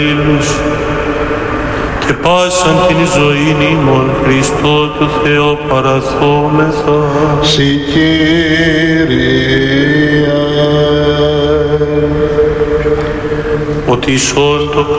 και πάσαν την ζωήν ημών Χριστό του Θεό παραθόμεθα. Συ Κύριε. Ότι εις όν το